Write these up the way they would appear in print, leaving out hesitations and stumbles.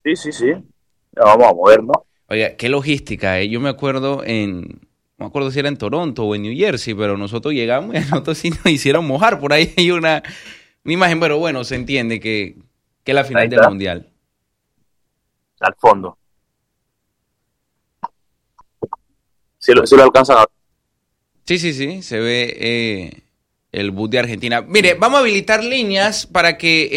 Sí, sí, sí. Ya vamos a movernos. Oiga, qué logística, ¿eh? Yo me acuerdo no me acuerdo si era en Toronto o en New Jersey, pero nosotros llegamos y a nosotros sí nos hicieron mojar. Por ahí hay una imagen, pero bueno, se entiende que es la Ahí final del está, Mundial. al fondo. Si lo alcanzan a ver. Sí, sí, sí, se ve el bus de Argentina. Mire, vamos a habilitar líneas para que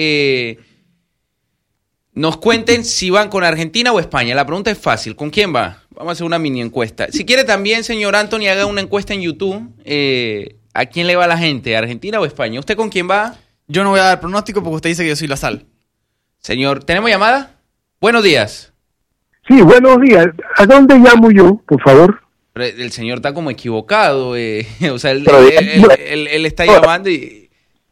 nos cuenten si van con Argentina o España. La pregunta es fácil, ¿con quién va? Vamos a hacer una mini encuesta. Si quiere también, señor Anthony, haga una encuesta en YouTube. ¿A quién le va la gente, Argentina o España? ¿Usted con quién va? Yo no voy a dar pronóstico porque usted dice que yo soy la sal. Señor, ¿tenemos llamada? Buenos días. Sí, buenos días. ¿A dónde llamo yo, por favor? Pero el señor está como equivocado. O sea, Pero él está llamando y...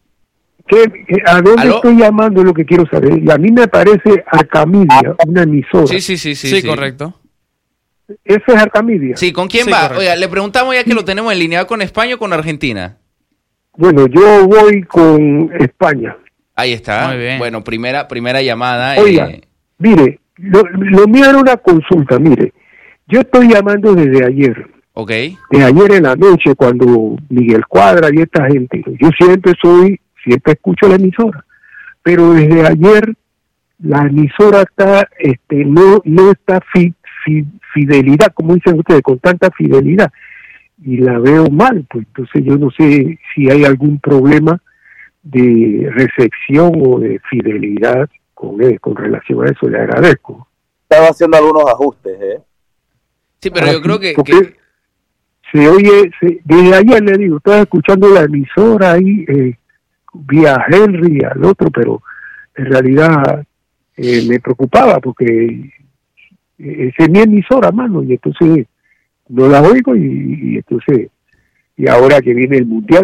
¿A dónde ¿Aló? estoy llamando? Es lo que quiero saber. Y a mí me parece Arcamidia, una emisora. Sí, sí, sí, sí. Sí, correcto. ¿Ese es Arcamidia? Sí, ¿con quién Sí, va? correcto. Oiga, le preguntamos ya que lo tenemos en línea, ¿va con España o con Argentina? Bueno, yo voy con España. Ahí está. Muy bien. Bueno, primera llamada. Oiga, mire, lo mío era una consulta, mire. Yo estoy llamando desde ayer. Ok. De ayer en la noche, cuando Miguel Cuadra y esta gente. Yo siempre escucho la emisora. Pero desde ayer la emisora está, no está fidelidad, como dicen ustedes, con tanta fidelidad. Y la veo mal, pues entonces yo no sé si hay algún problema de recepción o de fidelidad con relación a eso. Le agradezco. Estaba haciendo algunos ajustes, ¿eh? Sí, pero yo creo que... Porque se oye, desde ayer le digo, estaba escuchando la emisora ahí, vi a Henry y al otro, pero en realidad me preocupaba porque esa es mi emisora, mano, y entonces no la oigo y entonces, y ahora que viene el Mundial,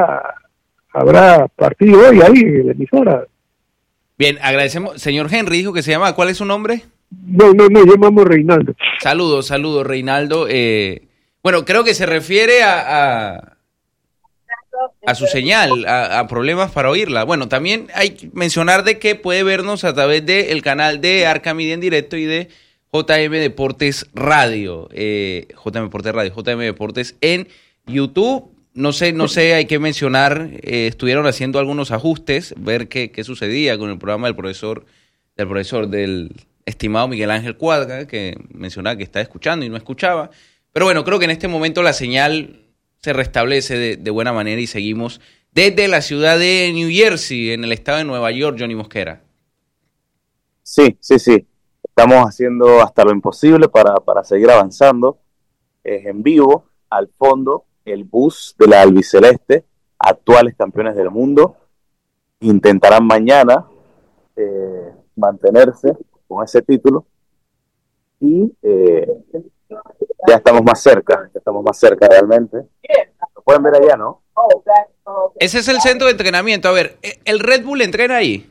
habrá partido hoy ahí en la emisora. Bien, agradecemos. Señor Henry dijo que se llama, ¿cuál es su nombre? No, yo me llamo Reinaldo. Saludos, Reinaldo. Bueno, creo que se refiere a su señal, a problemas para oírla. Bueno, también hay que mencionar de que puede vernos a través del canal de Arcamedia en directo y de JM Deportes Radio. JM Deportes en YouTube. No sé, hay que mencionar, estuvieron haciendo algunos ajustes, ver qué sucedía con el programa del estimado Miguel Ángel Cuadra, que mencionaba que estaba escuchando y no escuchaba. Pero bueno, creo que en este momento la señal se restablece de buena manera y seguimos desde la ciudad de New Jersey, en el estado de Nueva York, Johnny Mosquera. Sí, sí, sí. Estamos haciendo hasta lo imposible para seguir avanzando. Es en vivo, al fondo, el bus de la albiceleste, actuales campeones del mundo. Intentarán mañana mantenerse con ese título y ya estamos más cerca realmente. Lo pueden ver allá, ¿no? Ese es el centro de entrenamiento. A ver, ¿el Red Bull entrena ahí?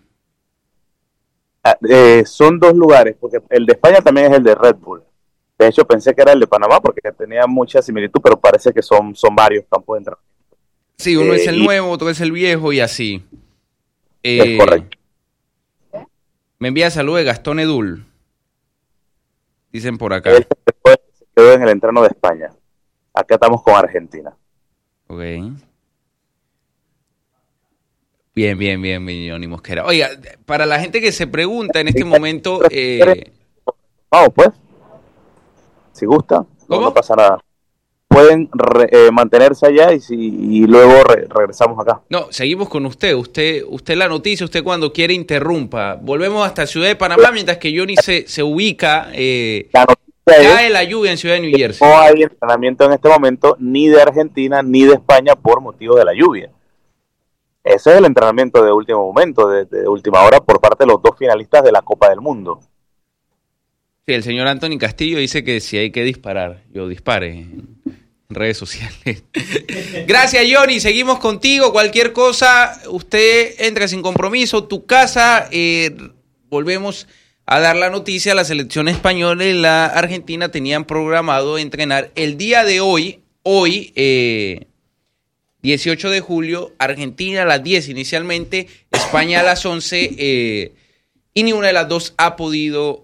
Son dos lugares, porque el de España también es el de Red Bull. De hecho, pensé que era el de Panamá porque tenía mucha similitud, pero parece que son varios campos de entrenamiento. Sí, uno es el nuevo, otro es el viejo y así. Es correcto. Me envía saludos de Gastón Edul. Dicen por acá. Él se quedó en el entreno de España. Acá estamos con Argentina. Ok. Bien, Johnny Mosquera. Oiga, para la gente que se pregunta en este momento... Vamos, pues. Si gusta, no pasa nada. Pueden mantenerse allá y luego regresamos acá. No, seguimos con usted. Usted la noticia, usted cuando quiere interrumpa. Volvemos hasta Ciudad de Panamá, mientras que Johnny se ubica. Cae la lluvia en Ciudad de New Jersey. No hay entrenamiento en este momento ni de Argentina ni de España por motivo de la lluvia. Ese es el entrenamiento de último momento, de última hora, por parte de los dos finalistas de la Copa del Mundo. Sí, el señor Anthony Castillo dice que si hay que disparar, yo dispare en redes sociales. Gracias, Johnny. Seguimos contigo. Cualquier cosa, usted entra sin compromiso. Tu casa, volvemos a dar la noticia. La selección española y la Argentina tenían programado entrenar el día de hoy, 18 de julio, Argentina a las 10 inicialmente, España a las 11, y ni una de las dos ha podido